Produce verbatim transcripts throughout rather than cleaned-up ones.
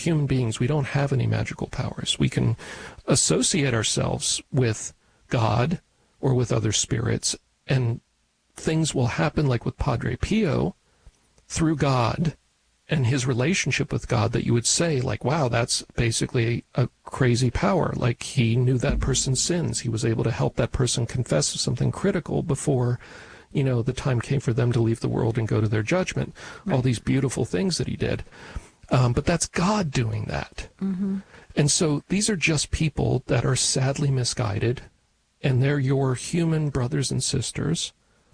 human beings, we don't have any magical powers. We can associate ourselves with God or with other spirits, and things will happen, like with Padre Pio, through God and his relationship with God, that you would say, like, wow, that's basically a crazy power. Like, he knew that person's sins. He was able to help that person confess something critical before, you know, the time came for them to leave the world and go to their judgment. Right. All these beautiful things that he did. Um, but that's God doing that. Mm-hmm. And so these are just people that are sadly misguided, and they're your human brothers and sisters.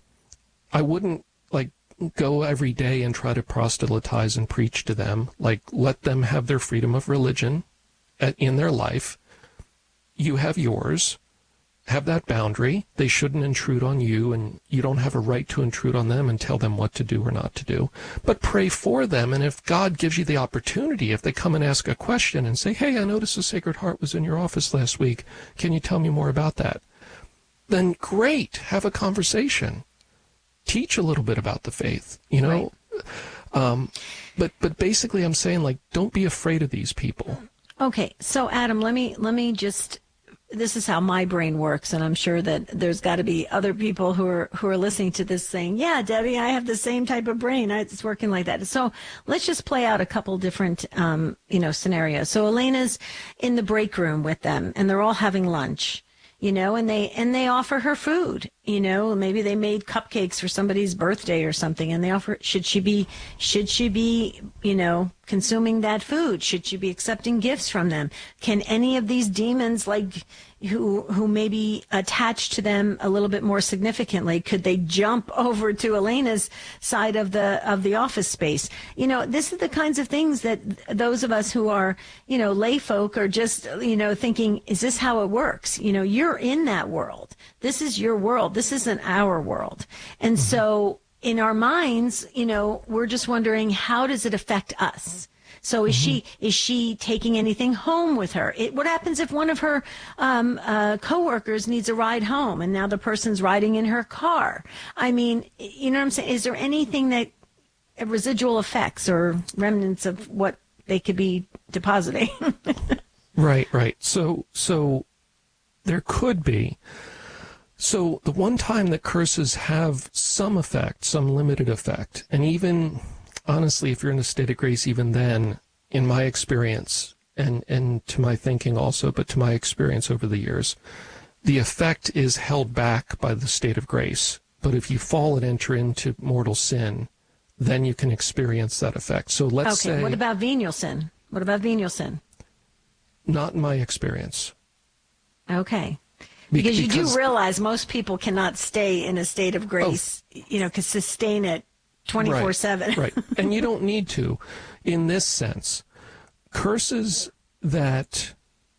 I wouldn't, like, go every day and try to proselytize and preach to them. Like, let them have their freedom of religion at, in their life. You have yours. Have that boundary. They shouldn't intrude on you, and you don't have a right to intrude on them and tell them what to do or not to do. But pray for them, and if God gives you the opportunity, if they come and ask a question and say, hey, I noticed the Sacred Heart was in your office last week. Can you tell me more about that? Then great, have a conversation. Teach a little bit about the faith, you know. Right. Um, but but basically, I'm saying, like, don't be afraid of these people. Okay, so Adam, let me let me just. This is how my brain works, and I'm sure that there's got to be other people who are who are listening to this saying, "Yeah, Debbie, I have the same type of brain. It's working like that." So let's just play out a couple different, um, you know, scenarios. So Elena's in the break room with them, and they're all having lunch. You know, and they and they offer her food. You know, maybe they made cupcakes for somebody's birthday or something, and they offer. Should she be? Should she be? You know, consuming that food? Should she be accepting gifts from them? Can any of these demons, like who who may be attached to them a little bit more significantly, could they jump over to Elena's side of the of the office space? You know, this is the kinds of things that those of us who are, you know, lay folk are just, you know, thinking, is this how it works? You know, you're in that world. This is your world. This isn't our world. And mm-hmm. so in our minds, you know, we're just wondering, how does it affect us? So is mm-hmm. she is she taking anything home with her? It, what happens if one of her um, uh, coworkers needs a ride home, and now the person's riding in her car? I mean, you know what I'm saying? Is there anything that uh, residual effects or remnants of what they could be depositing? Right, right. So, so there could be. So the one time that curses have some effect, some limited effect, and even, honestly, if you're in a state of grace, even then, in my experience, and, and to my thinking also, but to my experience over the years, the effect is held back by the state of grace. But if you fall and enter into mortal sin, then you can experience that effect. So let's okay, say... what about venial sin? What about venial sin? Not in my experience. Okay. Because you because, do realize most people cannot stay in a state of grace, oh, you know, can sustain it twenty-four seven. Right, right. And you don't need to in this sense. Curses that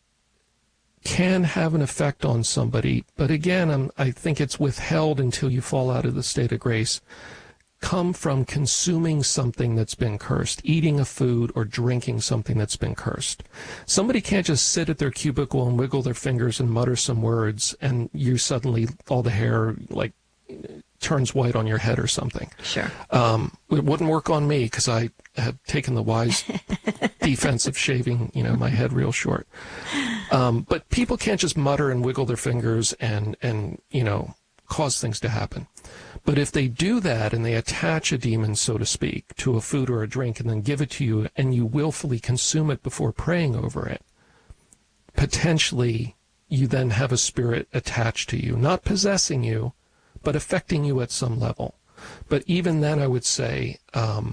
can have an effect on somebody, but again, I'm, I think it's withheld until you fall out of the state of grace, come from consuming something that's been cursed, eating a food or drinking something that's been cursed. Somebody can't just sit at their cubicle and wiggle their fingers and mutter some words, and you suddenly, all the hair, like, turns white on your head or something. Sure. Um, it wouldn't work on me because I had taken the wise defense of shaving, you know, my head real short. Um, but people can't just mutter and wiggle their fingers and, and, you know, cause things to happen. But if they do that and they attach a demon, so to speak, to a food or a drink and then give it to you and you willfully consume it before praying over it, potentially you then have a spirit attached to you, not possessing you, but affecting you at some level. But even then, I would say, um,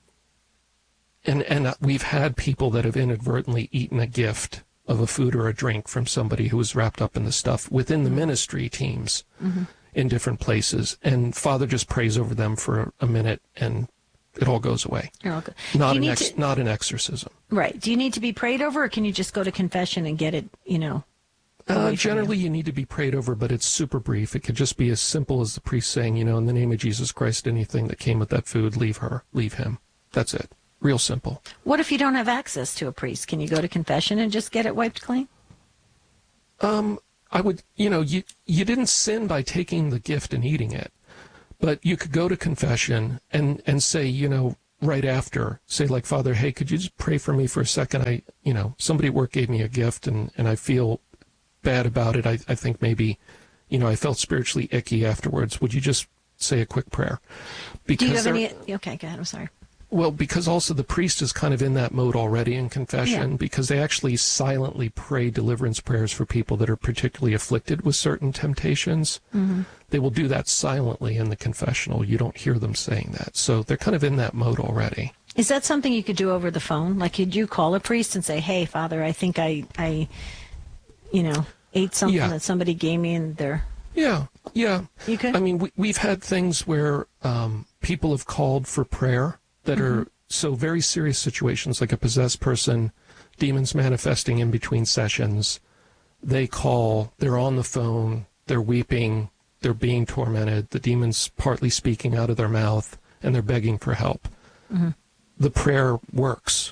and, and we've had people that have inadvertently eaten a gift of a food or a drink from somebody who was wrapped up in the stuff within the ministry teams. Mm-hmm. In different places, and Father just prays over them for a minute, and it all goes away. All good. Not an ex- to, not an exorcism. Right. Do you need to be prayed over, or can you just go to confession and get it, you know? Uh, generally, you? you need to be prayed over, but it's super brief. It could just be as simple as the priest saying, you know, in the name of Jesus Christ, anything that came with that food, leave her, leave him. That's it. Real simple. What if you don't have access to a priest? Can you go to confession and just get it wiped clean? Um... I would, you know, you you didn't sin by taking the gift and eating it, but you could go to confession and, and say, you know, right after say like, Father, hey, could you just pray for me for a second? I, you know, somebody at work gave me a gift and, and I feel bad about it. I, I think maybe, you know, I felt spiritually icky afterwards. Would you just say a quick prayer? Because do you have any, okay, go ahead, I'm sorry. Well, because also the priest is kind of in that mode already in confession, yeah. because they actually silently pray deliverance prayers for people that are particularly afflicted with certain temptations. Mm-hmm. They will do that silently in the confessional. You don't hear them saying that. So they're kind of in that mode already. Is that something you could do over the phone? Like, could you call a priest and say, hey, Father, I think I, I you know, ate something yeah. that somebody gave me and they're... Yeah, yeah. You could? I mean, we, we've had things where um, people have called for prayer that mm-hmm. are so very serious situations, like a possessed person, demons manifesting in between sessions. They call, they're on the phone, they're weeping, they're being tormented, the demon's partly speaking out of their mouth, and they're begging for help. Mm-hmm. The prayer works.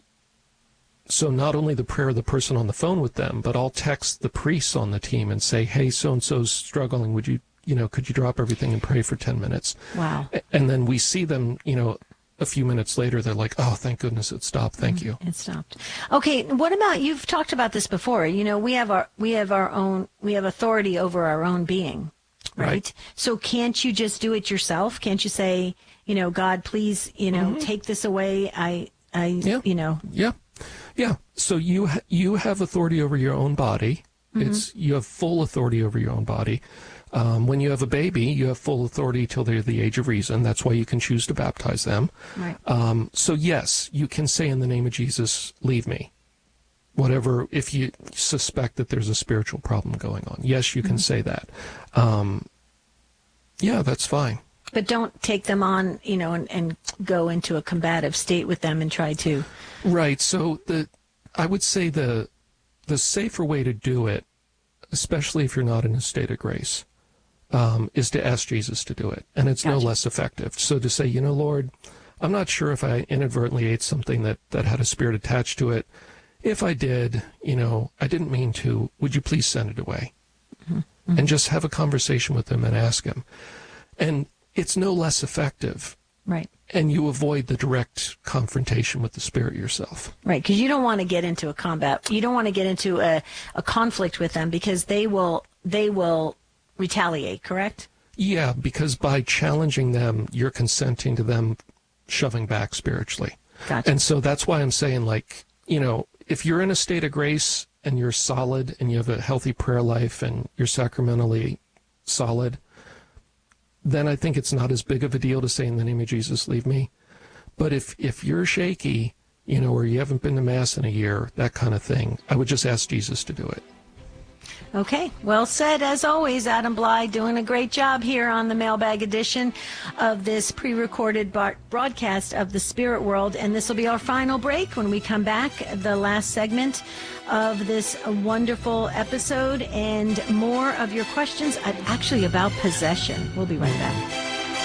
So not only the prayer of the person on the phone with them, but I'll text the priests on the team and say, hey, so-and-so's struggling, would you, you know, could you drop everything and pray for ten minutes? Wow. And then we see them, you know, a few minutes later, they're like, oh, thank goodness it stopped. Thank you. It stopped. Okay. What about, you've talked about this before. You know, we have our, we have our own, we have authority over our own being, right? right. So can't you just do it yourself? Can't you say, you know, God, please, you know, mm-hmm. take this away. I, I, yeah. you know. Yeah. Yeah. So you, ha- you have authority over your own body. Mm-hmm. It's, you have full authority over your own body. Um, when you have a baby, you have full authority till they're the age of reason. That's why you can choose to baptize them. Right. Um, so yes, you can say in the name of Jesus, leave me. Whatever, if you suspect that there's a spiritual problem going on. Yes, you can mm-hmm. say that. Um, yeah, that's fine. But don't take them on, you know, and, and go into a combative state with them and try to. Right. So the, I would say the, the safer way to do it, especially if you're not in a state of grace, Um, is to ask Jesus to do it. And it's gotcha. No less effective. So to say, you know, Lord, I'm not sure if I inadvertently ate something that, that had a spirit attached to it. If I did, you know, I didn't mean to, would you please send it away? Mm-hmm. And just have a conversation with him and ask him. And it's no less effective. Right. And you avoid the direct confrontation with the spirit yourself. Right, because you don't want to get into a combat. You don't want to get into a, a conflict with them because they will they will retaliate, correct? Yeah, because by challenging them, you're consenting to them shoving back spiritually. Gotcha. And so that's why I'm saying, like, you know, if you're in a state of grace and you're solid and you have a healthy prayer life and you're sacramentally solid, then I think it's not as big of a deal to say in the name of Jesus, leave me. But if, if you're shaky, you know, or you haven't been to Mass in a year, that kind of thing, I would just ask Jesus to do it. Okay, well said. As always, Adam Bly doing a great job here on the Mailbag edition of this pre-recorded bar- broadcast of the Spirit World. And this will be our final break. When we come back, the last segment of this wonderful episode and more of your questions, actually about possession. We'll be right back.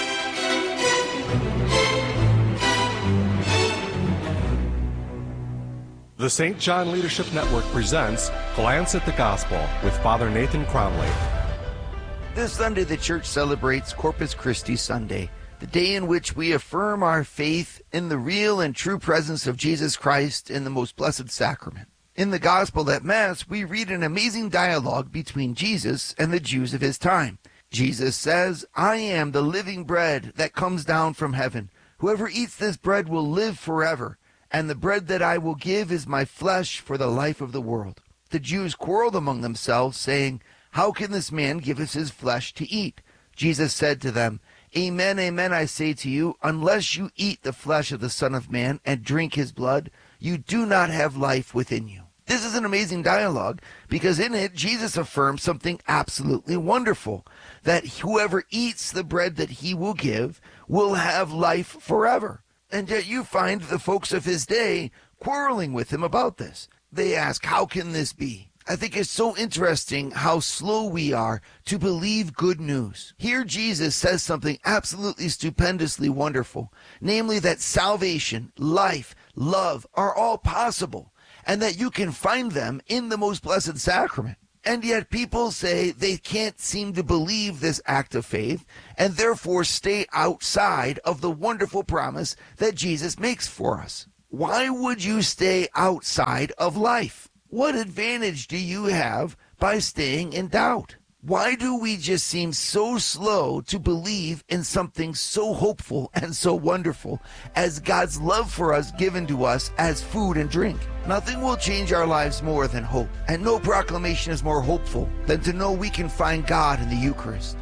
The Saint John Leadership Network presents Glance at the Gospel with Father Nathan Cromley. This Sunday, the Church celebrates Corpus Christi Sunday, the day in which we affirm our faith in the real and true presence of Jesus Christ in the most blessed sacrament. In the Gospel at Mass, we read an amazing dialogue between Jesus and the Jews of his time. Jesus says, "I am the living bread that comes down from heaven. Whoever eats this bread will live forever. And the bread that I will give is my flesh for the life of the world." The Jews quarreled among themselves, saying, "How can this man give us his flesh to eat?" Jesus said to them, "Amen, amen, I say to you, unless you eat the flesh of the Son of Man and drink his blood, you do not have life within you." This is an amazing dialogue because in it, Jesus affirms something absolutely wonderful, that whoever eats the bread that he will give will have life forever. And yet you find the folks of his day quarreling with him about this. They ask, how can this be? I think it's so interesting how slow we are to believe good news. Here Jesus says something absolutely stupendously wonderful, namely that salvation, life, love are all possible, and that you can find them in the most blessed sacrament. And yet people say they can't seem to believe this act of faith and therefore stay outside of the wonderful promise that Jesus makes for us. Why would you stay outside of life? What advantage do you have by staying in doubt? Why do we just seem so slow to believe in something so hopeful and so wonderful as God's love for us given to us as food and drink? Nothing will change our lives more than hope, and no proclamation is more hopeful than to know we can find God in the Eucharist.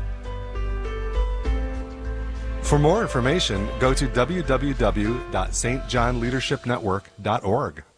For more information, go to w w w dot s t john leadership network dot org.